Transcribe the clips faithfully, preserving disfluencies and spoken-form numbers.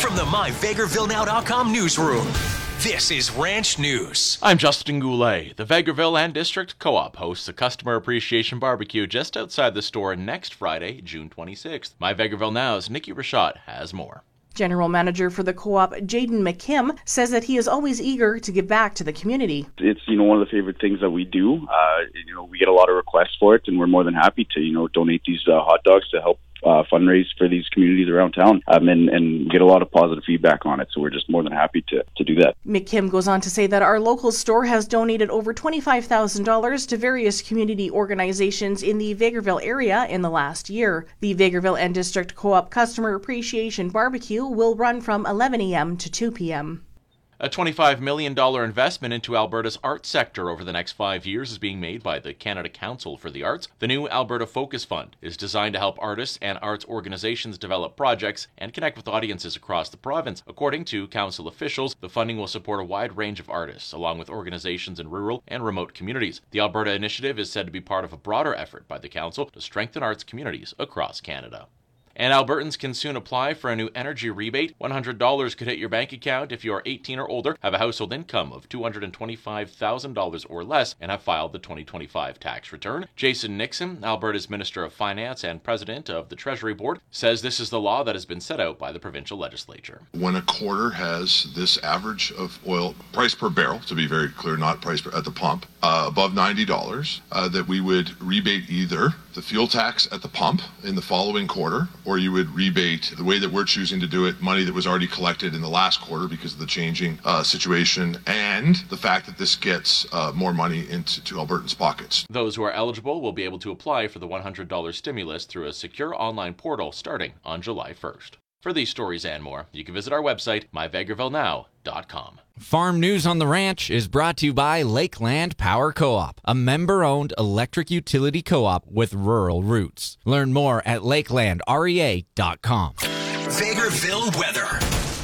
From the my vegreville now dot com newsroom, this is Ranch News. I'm Justin Goulet. The Vegreville and District Co-op hosts a customer appreciation barbecue just outside the store next Friday, June twenty-sixth. My Vegreville Now's Nikki Rashad has more. General Manager for the co-op, Jaden McKim, says that he is always eager to give back to the community. It's, you know, one of the favorite things that we do. Uh, you know, we get a lot of requests for it, and we're more than happy to, you know, donate these uh, hot dogs to help uh, fundraise for these communities around town, um, and, and get a lot of positive feedback on it. So we're just more than happy to, to do that. McKim goes on to say that our local store has donated over twenty-five thousand dollars to various community organizations in the Vegreville area in the last year. The Vegreville and District Co-op Customer Appreciation Barbecue will run from eleven a.m. to two p.m. A twenty-five million dollars investment into Alberta's arts sector over the next five years is being made by the Canada Council for the Arts. The new Alberta Focus Fund is designed to help artists and arts organizations develop projects and connect with audiences across the province. According to council officials, the funding will support a wide range of artists, along with organizations in rural and remote communities. The Alberta initiative is said to be part of a broader effort by the council to strengthen arts communities across Canada. And Albertans can soon apply for a new energy rebate. one hundred dollars could hit your bank account if you are eighteen or older, have a household income of two hundred twenty-five thousand dollars or less, and have filed the twenty twenty-five tax return. Jason Nixon, Alberta's Minister of Finance and President of the Treasury Board, says this is the law that has been set out by the provincial legislature. When a quarter has this average of oil price per barrel, to be very clear, not price per, at the pump, uh, above ninety dollars, uh, that we would rebate either the fuel tax at the pump in the following quarter, or you would rebate, the way that we're choosing to do it, money that was already collected in the last quarter because of the changing uh, situation and the fact that this gets uh, more money into to Albertans' pockets. Those who are eligible will be able to apply for the one hundred dollars stimulus through a secure online portal starting on July first. For these stories and more, you can visit our website, my vegreville now dot com. Farm News on the Ranch is brought to you by Lakeland Power Co-op, a member-owned electric utility co-op with rural roots. Learn more at lakeland R E A dot com. Vegreville weather.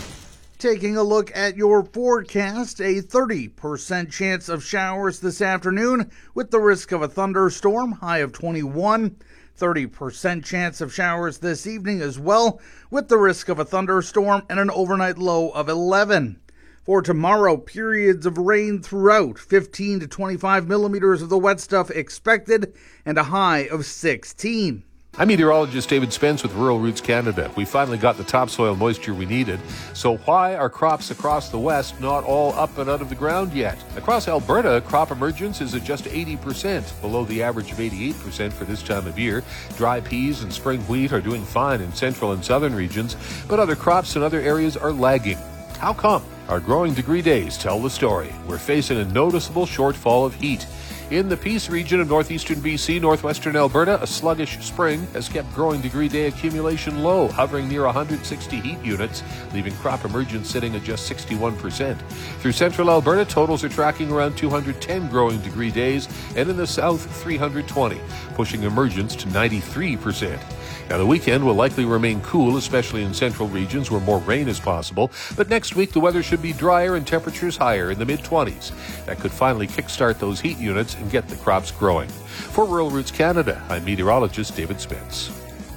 Taking a look at your forecast, a thirty percent chance of showers this afternoon with the risk of a thunderstorm, high of twenty-one. thirty percent chance of showers this evening as well with the risk of a thunderstorm and an overnight low of eleven. For tomorrow, periods of rain throughout, fifteen to twenty-five millimeters of the wet stuff expected and a high of sixteen. I'm meteorologist David Spence with Rural Roots Canada. We finally got the topsoil moisture we needed. So why are crops across the west not all up and out of the ground yet? Across Alberta, crop emergence is at just eighty percent, below the average of eighty-eight percent for this time of year. Dry peas and spring wheat are doing fine in central and southern regions, but other crops in other areas are lagging. How come? Our growing degree days tell the story. We're facing a noticeable shortfall of heat. In the Peace region of northeastern B C, northwestern Alberta, a sluggish spring has kept growing degree day accumulation low, hovering near one hundred sixty heat units, leaving crop emergence sitting at just sixty-one percent. Through central Alberta, totals are tracking around two hundred ten growing degree days, and in the south, three hundred twenty, pushing emergence to ninety-three percent. Now, the weekend will likely remain cool, especially in central regions where more rain is possible. But next week, the weather should be drier and temperatures higher in the mid-twenties. That could finally kickstart those heat units and get the crops growing. For Rural Roots Canada, I'm meteorologist David Spence.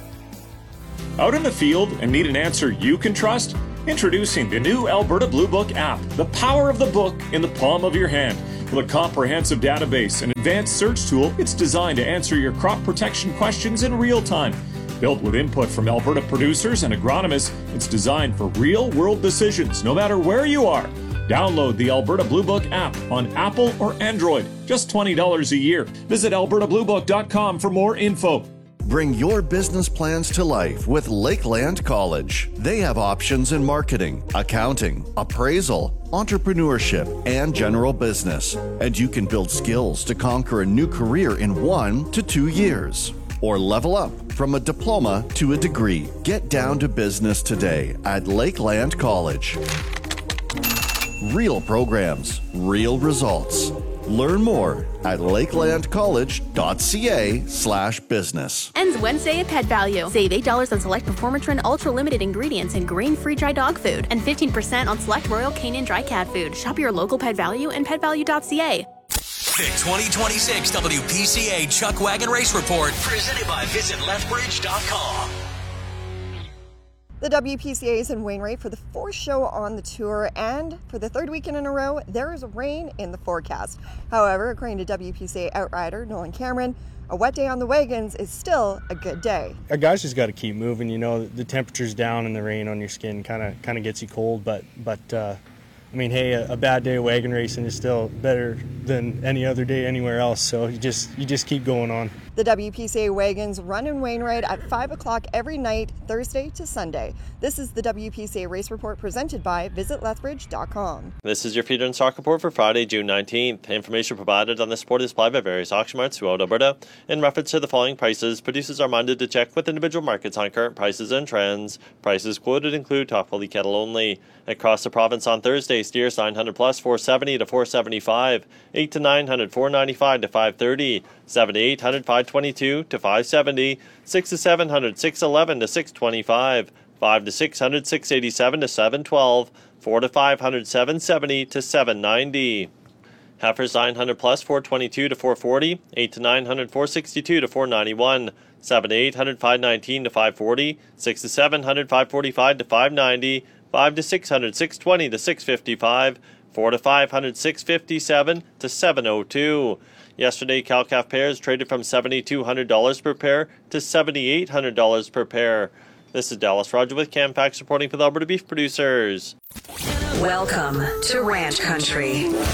Out in the field and need an answer you can trust? Introducing the new Alberta Blue Book app, the power of the book in the palm of your hand. With a comprehensive database and advanced search tool, it's designed to answer your crop protection questions in real time. Built with input from Alberta producers and agronomists, it's designed for real-world decisions, no matter where you are. Download the Alberta Blue Book app on Apple or Android, just twenty dollars a year. Visit alberta blue book dot com for more info. Bring your business plans to life with Lakeland College. They have options in marketing, accounting, appraisal, entrepreneurship, and general business. And you can build skills to conquer a new career in one to two years. Or level up from a diploma to a degree. Get down to business today at Lakeland College. Real programs, real results. Learn more at lakeland college dot c a slash business. Ends Wednesday at Pet Value. Save eight dollars on select Performatrin Ultra Limited ingredients and grain-free dry dog food, and fifteen percent on select Royal Canin dry cat food. Shop your local Pet Value and pet value dot c a. The twenty twenty-six W P C A Chuck Wagon Race Report, presented by visit lethbridge dot com. The W P C A is in Wainwright for the fourth show on the tour, and for the third weekend in a row, there is rain in the forecast. However, according to W P C A outrider Nolan Cameron, a wet day on the wagons is still a good day. Our guys just got to keep moving. You know, the temperature's down and the rain on your skin kind of kind of gets you cold, but but uh, I mean, hey, a, a bad day of wagon racing is still better than any other day anywhere else. So you just you just keep going on. The W P C A wagons run in Wainwright at five o'clock every night, Thursday to Sunday. This is the W P C A Race Report presented by Visit Lethbridge dot com. This is your feeder and stock report for Friday, June nineteenth. Information provided on this report is supplied by various auction marts throughout Alberta. In reference to the following prices, producers are minded to check with individual markets on current prices and trends. Prices quoted include top quality cattle only. Across the province on Thursday, steers nine hundred plus four seventy to four seventy-five, eight to nine hundred four ninety-five to five thirty, seven to eight hundred five twenty-two to five seventy, six to seven hundred six eleven to six twenty-five, five to six hundred six eighty-seven to seven twelve, four to five hundred seven seventy to seven ninety. Heifers nine hundred plus four twenty-two to four forty, eight to nine hundred four sixty-two to four ninety-one, seven to eight hundred five nineteen to five forty, six to seven hundred five forty-five to five ninety, five to six hundred six twenty to six fifty-five, four to five hundred six fifty-seven to seven oh two. Yesterday, cow-calf pairs traded from seven thousand two hundred dollars per pair to seven thousand eight hundred dollars per pair. This is Dallas Roger with CamFax reporting for the Alberta Beef Producers. Welcome to Ranch Country.